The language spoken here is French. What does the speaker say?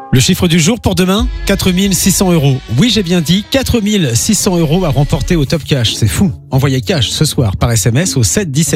Le chiffre du jour pour demain, 4600 €. Oui, j'ai bien dit 4600 € à remporter au Top Cash. C'est fou. Envoyez cash ce soir par SMS au 7 17.